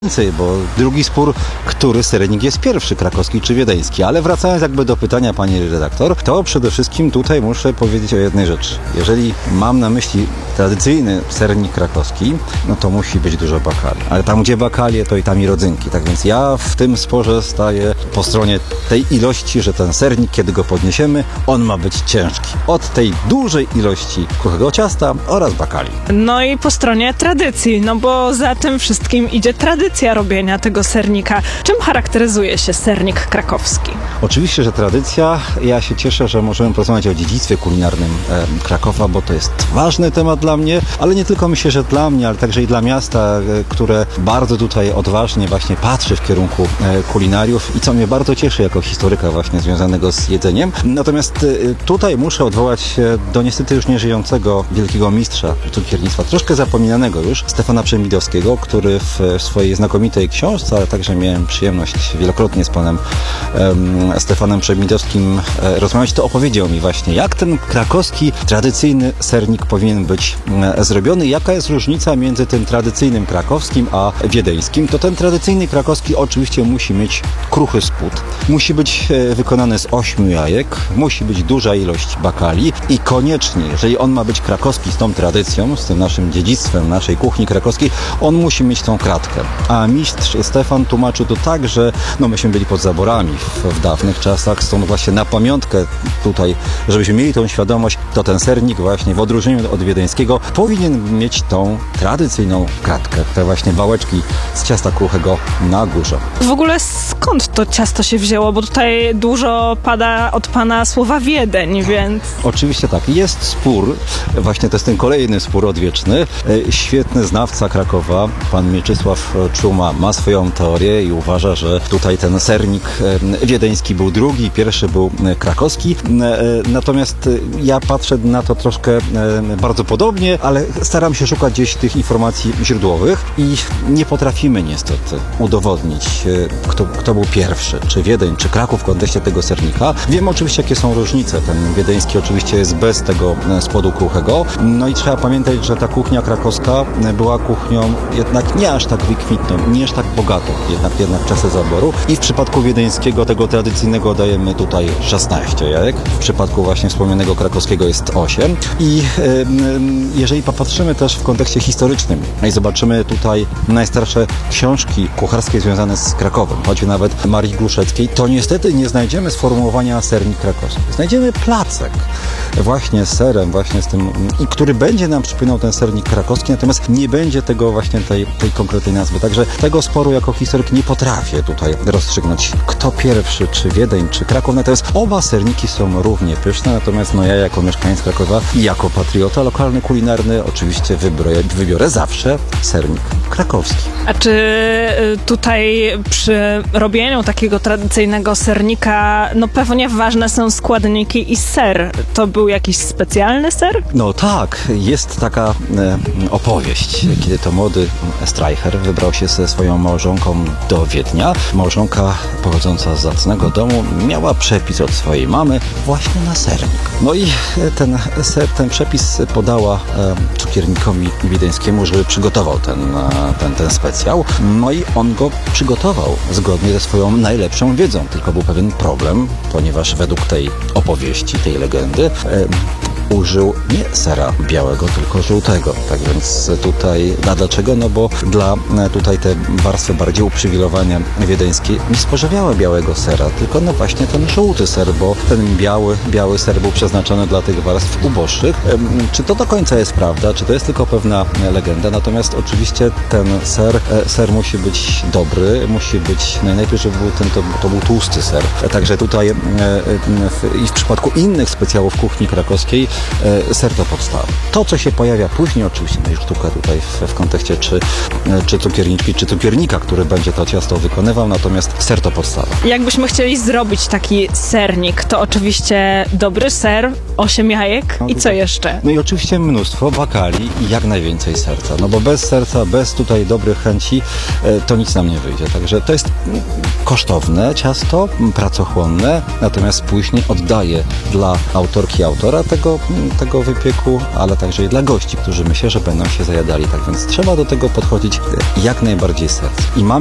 więcej, bo drugi spór, który sernik jest pierwszy, krakowski czy wiedeński. Ale wracając jakby do pytania pani redaktor, to przede wszystkim tutaj muszę powiedzieć o jednej rzeczy. Jeżeli mam na myśli tradycyjny sernik krakowski, no to musi być dużo bakali. Ale tam, gdzie bakalie, to i tam i rodzynki. Tak więc ja w tym sporze staję po stronie tej ilości, że ten sernik, kiedy go podniesiemy, on ma być ciężki. Od tej dużej ilości kruchego ciasta oraz bakali. No i po stronie tradycji, no bo za tym wszystkim idzie tradycja robienia tego sernika. Czym charakteryzuje się sernik krakowski? Oczywiście, że tradycja. Ja się cieszę, że możemy porozmawiać o dziedzictwie kulinarnym Krakowa, bo to jest ważny temat dla mnie, ale nie tylko myślę, że dla mnie, ale także i dla miasta, które bardzo tutaj odważnie właśnie patrzy w kierunku kulinariów i co mnie bardzo cieszy jako historyka właśnie związanego z jedzeniem. Natomiast tutaj muszę odwołać się do niestety już nieżyjącego wielkiego mistrza cukiernictwa, troszkę zapominanego już, Stefana Przemidowskiego, który w swojej znakomitej książce, ale także miałem przyjemność wielokrotnie z panem Stefanem Przemidowskim rozmawiać, to opowiedział mi właśnie, jak ten krakowski, tradycyjny sernik powinien być zrobiony, jaka jest różnica między tym tradycyjnym krakowskim a wiedeńskim. To ten tradycyjny krakowski oczywiście musi mieć kruchy spód, musi być wykonany z 8 jajek, musi być duża ilość bakali i koniecznie, jeżeli on ma być krakowski z tą tradycją, z tym naszym dziedzictwem naszej kuchni krakowskiej, on musi mieć tą kratkę. A mistrz Stefan tłumaczył to tak, że no myśmy byli pod zaborami w dawnych czasach, stąd właśnie na pamiątkę tutaj, żebyśmy mieli tą świadomość, to ten sernik właśnie w odróżnieniu od wiedeńskiego powinien mieć tą tradycyjną kratkę, te właśnie wałeczki z ciasta kruchego na górze. W ogóle skąd to ciasto się wzięło? Bo tutaj dużo pada od pana słowa Wiedeń, więc... Oczywiście tak. Jest spór, właśnie to jest ten kolejny spór odwieczny. Świetny znawca Krakowa, pan Mieczysław Czuma, ma swoją teorię i uważa, że tutaj ten sernik wiedeński był drugi, pierwszy był krakowski. Natomiast ja patrzę na to troszkę bardzo podobnie, ale staram się szukać gdzieś tych informacji źródłowych i nie potrafimy niestety udowodnić, kto był pierwszy, czy Wiedeń, czy Kraków w kontekście tego sernika. Wiem oczywiście, jakie są różnice. Ten wiedeński oczywiście jest bez tego spodu kruchego. No i trzeba pamiętać, że ta kuchnia krakowska była kuchnią jednak nie aż tak wykwintną, nie aż tak bogatą, jednak czasy zaboru. I w przypadku wiedeńskiego, tego tradycyjnego, dajemy tutaj 16 jajek. W przypadku właśnie wspomnianego krakowskiego jest 8. I jeżeli popatrzymy też w kontekście historycznym i zobaczymy tutaj najstarsze książki kucharskie związane z Krakowem, choćby nawet Marii Głuszeckiej, to niestety nie znajdziemy sformułowania sernik krakowski. Znajdziemy placek właśnie z serem, właśnie z tym, i który będzie nam przypominał ten sernik krakowski, natomiast nie będzie tego właśnie tej konkretnej nazwy. Także tego sporu jako historyk nie potrafię tutaj rozstrzygnąć, kto pierwszy, czy Wiedeń, czy Kraków. Natomiast oba serniki są równie pyszne, natomiast no ja jako mieszkaniec Krakowa i jako patriota lokalny, kulinarny oczywiście wybiorę zawsze sernik krakowski. A czy tutaj przy robieniu takiego tradycyjnego sernika, no pewnie ważne są składniki i ser. To był jakiś specjalny ser? No tak, jest taka opowieść, kiedy to młody Streicher wybrał się ze swoją małżonką do Wiednia. Małżonka pochodząca z zacnego domu miała przepis od swojej mamy właśnie na sernik. No i ten przepis podała cukiernikowi wiedeńskiemu, żeby przygotował ten specjał. No i on go przygotował zgodnie ze swoją najlepszą wiedzą. Tylko był pewien problem, ponieważ według tej opowieści, tej legendy, użył nie sera białego, tylko żółtego. Tak więc tutaj, a dlaczego? No bo dla tutaj te warstwy bardziej uprzywilejowane wiedeńskie nie spożywały białego sera, tylko no właśnie ten żółty ser, bo ten biały ser był przeznaczony dla tych warstw uboższych. Czy to do końca jest prawda? Czy to jest tylko pewna legenda? Natomiast oczywiście ten ser musi być dobry, musi być najlepiej, żeby był to był tłusty ser. Także tutaj i w przypadku innych specjałów kuchni krakowskiej ser to podstawa. To, co się pojawia później, oczywiście, no już sztuka tutaj w kontekście czy cukierniczki, czy cukiernika, który będzie to ciasto wykonywał, natomiast ser to podstawa. Jakbyśmy chcieli zrobić taki sernik, to oczywiście dobry ser, 8 jajek i co jeszcze? No i oczywiście mnóstwo bakali i jak najwięcej serca, no bo bez serca, bez tutaj dobrych chęci, to nic nam nie wyjdzie. Także to jest kosztowne ciasto, pracochłonne, natomiast później oddaje dla autorki, autora tego tego wypieku, ale także i dla gości, którzy myślę, że będą się zajadali. Tak więc trzeba do tego podchodzić jak najbardziej serc. I mam